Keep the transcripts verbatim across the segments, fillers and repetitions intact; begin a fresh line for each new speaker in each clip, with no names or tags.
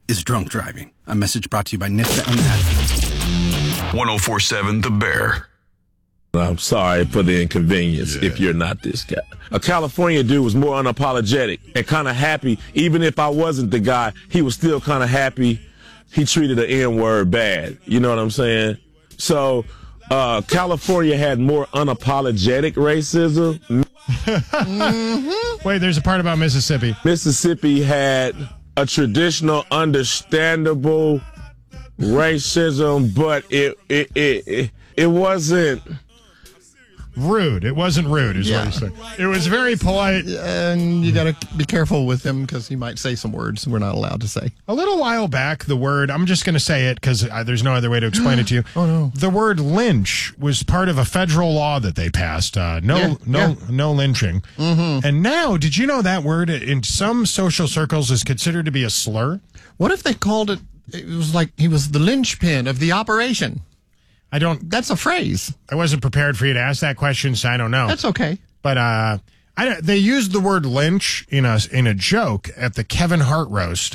is drunk driving. A message brought to you by NHTSA and Advent.
one oh four point seven The Bear.
I'm sorry for the inconvenience
Yeah.
if you're not this guy. A California dude was more unapologetic and kind of happy. Even if I wasn't the guy, he was still kind of happy. He treated the N-word bad. You know what I'm saying? So uh, California had more unapologetic racism.
mm-hmm. Wait, there's a part about Mississippi.
Mississippi had a traditional, understandable racism, but it it it, it, it wasn't
rude. It wasn't rude, is
Yeah.
what he's saying. It was very polite.
And you got to be careful with him because he might say some words we're not allowed to say.
A little while back, the word, I'm just going to say it because uh, there's no other way to explain it to you.
Oh, no.
The word lynch was part of a federal law that they passed. Uh, no,
Yeah,
no,
yeah.
no lynching.
Mm-hmm.
And now, did you know that word in some social circles is considered to be a slur?
What if they called it, it was like he was the linchpin of the operation?
I don't,
That's a phrase.
I wasn't prepared for you to ask that question, so I don't know.
That's okay.
But uh, I don't, they used the word lynch in a, in a joke at the Kevin Hart roast.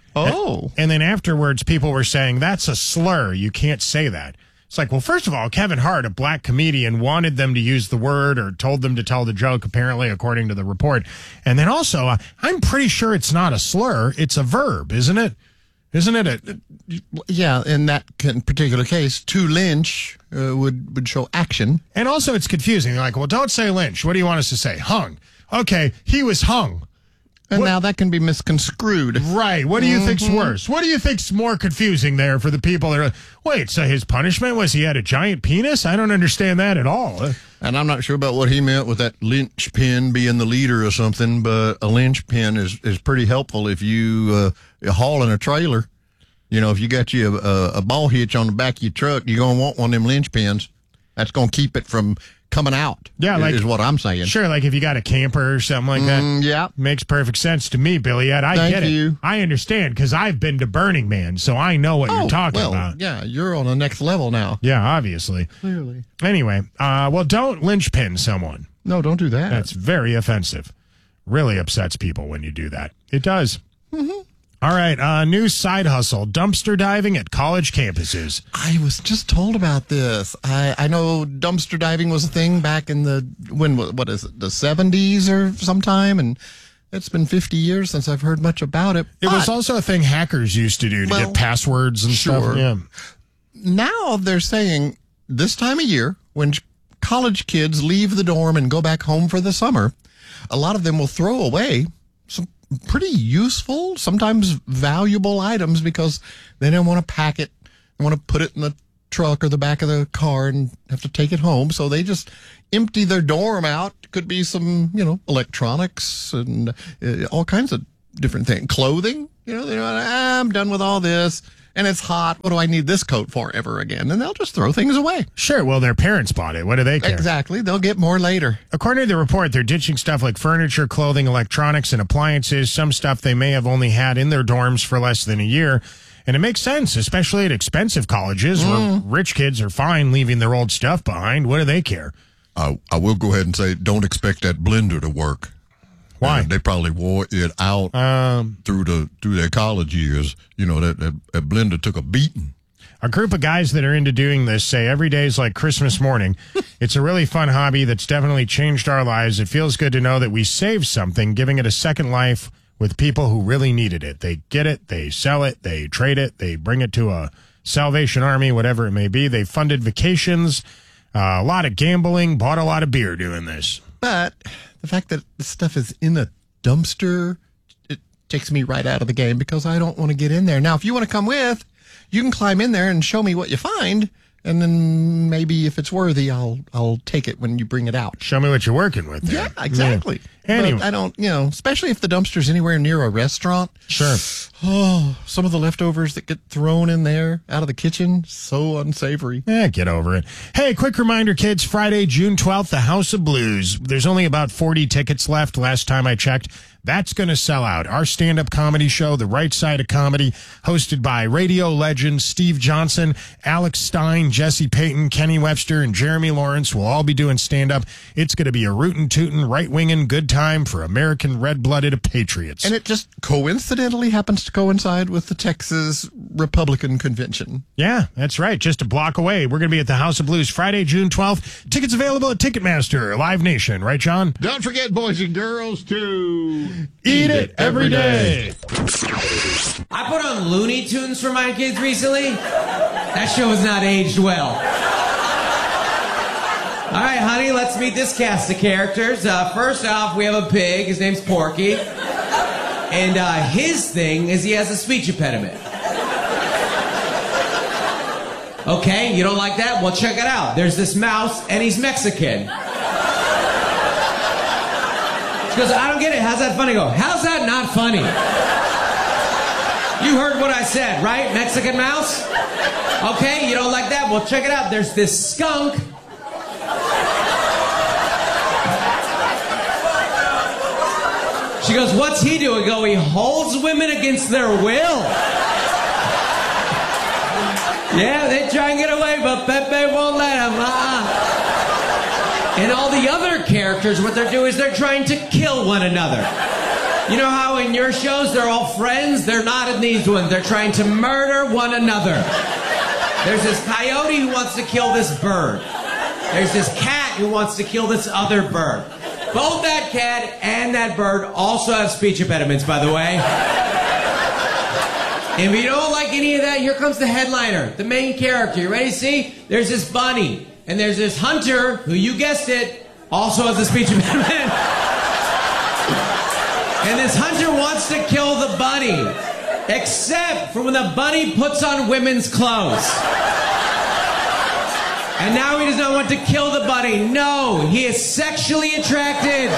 Oh.
And then afterwards, people were saying, that's a slur. You can't say that. It's like, well, first of all, Kevin Hart, a black comedian, wanted them to use the word or told them to tell the joke, apparently, according to the report. And then also, uh, I'm pretty sure it's not a slur. It's a verb, isn't it? Isn't it? A,
Yeah, in that c- particular case, to lynch uh, would, would show action.
and also, it's confusing. They're like, well, don't say lynch. What do you want us to say? Hung. Okay, he was hung.
And
What-
now that can be misconstrued.
Right. What do you think's worse? What do you think's more confusing there for the people that are, wait, so his punishment was he had a giant penis? I don't understand that at all. Uh,
And I'm not sure about what he meant with that linchpin being the leader or something, but a linchpin is, is pretty helpful if you uh, you're hauling a trailer. You know, if you got you a, a, a ball hitch on the back of your truck, you're going to want one of them linchpins. That's going to keep it from coming out.
Yeah,
is-
like-
is what I'm saying.
Sure, like if you got a camper or something like that.
Mm, yeah.
Makes perfect sense to me, Billy. Ed. I
Thank
get it.
you.
I understand because I've been to Burning Man, so I know what you're talking
well,
about.
yeah, you're on the next level now.
Yeah, obviously.
Clearly.
Anyway, uh, well, don't lynchpin someone.
No, don't do that.
That's very offensive. Really upsets people when you do that. It does. Mm-hmm. All right, uh, new side hustle, dumpster diving at college campuses.
I was just told about this. I, I know dumpster diving was a thing back in the, when, what is it, the seventies or sometime, and it's been fifty years since I've heard much about it.
It was
But
also a thing hackers used to do to
Well,
get passwords and stuff.
sure.
Yeah.
now they're saying this time of year, when college kids leave the dorm and go back home for the summer, a lot of them will throw away some pretty useful, sometimes valuable items because they don't want to pack it. They want to put it in the truck or the back of the car and have to take it home. So they just empty their dorm out. Could be some, you know, electronics and uh, all kinds of different things. Clothing, you know, they're like, ah, I'm done with all this. And it's hot. What do I need this coat for ever again? And they'll just throw things away.
Sure, well, their parents bought it. What do they care?
Exactly. They'll get more later.
According to the report, they're ditching stuff like furniture, clothing, electronics, and appliances, some stuff they may have only had in their dorms for less than a year. And it makes sense, especially at expensive colleges where rich kids are fine leaving their old stuff behind. What do they care?
I, I will go ahead and say, don't expect that blender to work.
Why?
Uh, they probably wore it out
Um,
through the through their college years. You know, that, that, that blender took a beating.
A group of guys that are into doing this say every day is like Christmas morning. It's a really fun hobby that's definitely changed our lives. It feels good to know that we saved something, giving it a second life with people who really needed it. They get it, they sell it, they trade it, they bring it to a Salvation Army, whatever it may be. They funded vacations, uh, a lot of gambling, bought a lot of beer doing this.
But the fact that the stuff is in a dumpster, it takes me right out of the game because I don't want to get in there. Now, if you want to come with, you can climb in there and show me what you find. And then maybe if it's worthy, I'll I'll take it when you bring it out.
Show me what you're working with there.
Yeah, exactly.
Yeah. Anyway.
But I don't, you know, especially if the dumpster's anywhere near a restaurant.
Sure.
Oh, some of the leftovers that get thrown in there out of the kitchen, so unsavory.
Eh, get over it. Hey, quick reminder, kids, Friday, June twelfth, the House of Blues. There's only about forty tickets left last time I checked. That's going to sell out. Our stand-up comedy show, The Right Side of Comedy, hosted by radio legends Steve Johnson, Alex Stein, Jesse Payton, Kenny Webster, and Jeremy Lawrence will all be doing stand-up. It's going to be a rootin' tootin', right-wingin' good time for American red-blooded patriots.
And it just coincidentally happens to coincide with the Texas Republican Convention.
Yeah, that's right. Just a block away. We're going to be at the House of Blues Friday, June twelfth. Tickets available at Ticketmaster, Live Nation. Right, John?
Don't forget, boys and girls, to
eat it every day.
I put on Looney Tunes for my kids recently. That show has not aged well. All right, honey, let's meet this cast of characters. Uh, first off, we have a pig. His name's Porky. And uh, his thing is he has a speech impediment. Okay, you don't like that? Well, check it out. There's this mouse, and he's Mexican. She goes, I don't get it. How's that funny? I go, how's that not funny? You heard what I said, right? Mexican mouse? Okay, you don't like that? Well, check it out. There's this skunk. She goes, what's he doing? I go, he holds women against their will. Yeah, they try and get away, but Pepe won't let them. Uh-uh. And all the other characters, what they're doing is they're trying to kill one another. You know how in your shows they're all friends? They're not in these ones. They're trying to murder one another. There's this coyote who wants to kill this bird. There's this cat who wants to kill this other bird. Both that cat and that bird also have speech impediments, by the way. And if you don't like any of that, here comes the headliner, the main character. You ready to see? There's this bunny, and there's this hunter, who, you guessed it, also has a speech impediment. And this hunter wants to kill the bunny, except for when the bunny puts on women's clothes. And now he does not want to kill the bunny. No, he is sexually attracted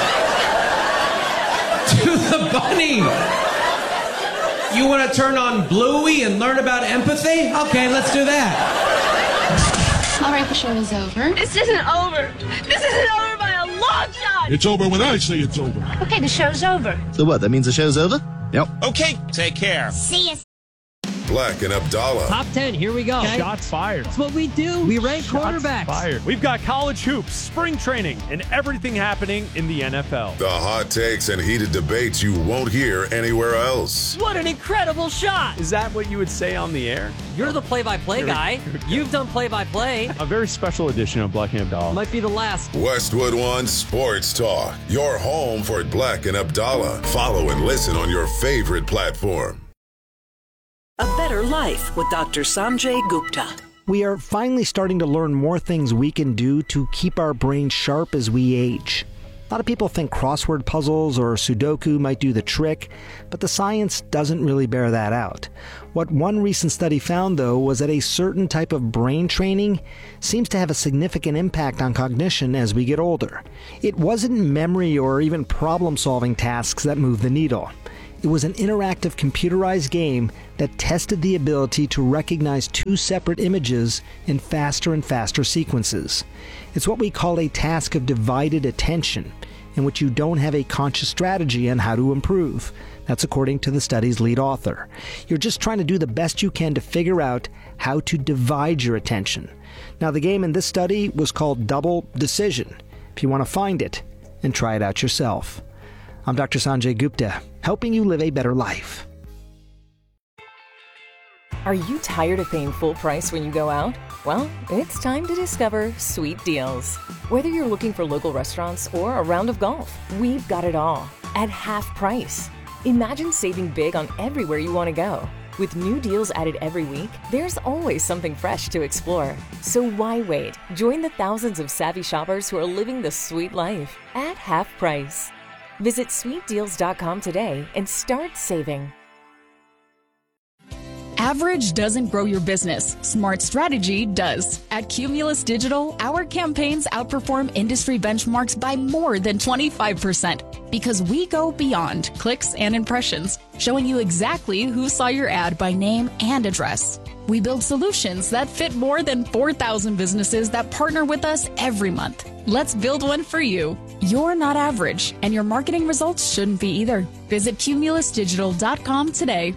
to the bunny. You want to turn on Bluey and learn about empathy? Okay, let's do that.
All right, the show is over.
This isn't over. This isn't over by a long shot.
It's over when I say it's over.
Okay, the show's over.
So what, that means the show's over?
Yep.
Okay, take care.
See ya.
Black and Abdallah.
Top ten, here we go. Okay.
Shots fired.
That's what we do. We rank
Shots
quarterbacks.
Fired. We've got college hoops, spring training, and everything happening in the N F L.
The hot takes and heated debates you won't hear anywhere else.
What an incredible shot.
Is that what you would say on the air?
You're the play-by-play guy. You've done play-by-play.
A very special edition of Black and Abdallah.
Might be the last.
Westwood One Sports Talk. Your home for Black and Abdallah. Follow and listen on your favorite platform.
A Better Life with Doctor Sanjay Gupta.
We are finally starting to learn more things we can do to keep our brains sharp as we age. A lot of people think crossword puzzles or Sudoku might do the trick, but the science doesn't really bear that out. What one recent study found, though, was that a certain type of brain training seems to have a significant impact on cognition as we get older. It wasn't memory or even problem-solving tasks that moved the needle. It was an interactive computerized game that tested the ability to recognize two separate images in faster and faster sequences. It's what we call a task of divided attention, in which you don't have a conscious strategy on how to improve. That's according to the study's lead author. You're just trying to do the best you can to figure out how to divide your attention. Now, the game in this study was called Double Decision. If you want to find it and try it out yourself. I'm Doctor Sanjay Gupta, helping you live a better life.
Are you tired of paying full price when you go out? Well, it's time to discover Sweet Deals. Whether you're looking for local restaurants or a round of golf, we've got it all at half price. Imagine saving big on everywhere you want to go. With new deals added every week, there's always something fresh to explore. So why wait? Join the thousands of savvy shoppers who are living the sweet life at half price. Visit sweet deals dot com today and start saving.
Average doesn't grow your business. Smart strategy does. At Cumulus Digital, our campaigns outperform industry benchmarks by more than twenty-five percent because we go beyond clicks and impressions, showing you exactly who saw your ad by name and address. We build solutions that fit more than four thousand businesses that partner with us every month. Let's build one for you. You're not average, and your marketing results shouldn't be either. Visit cumulus digital dot com today.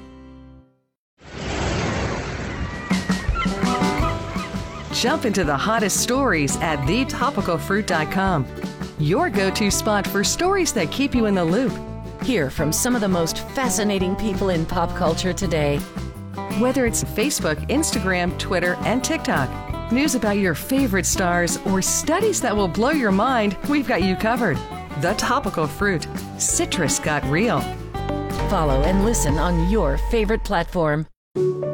Jump into the hottest stories at the topical fruit dot com. Your go-to spot for stories that keep you in the loop.
Hear from some of the most fascinating people in pop culture today.
Whether it's Facebook, Instagram, Twitter, and TikTok, news about your favorite stars, or studies that will blow your mind, we've got you covered. The Topical Fruit. Citrus got real.
Follow and listen on your favorite platform.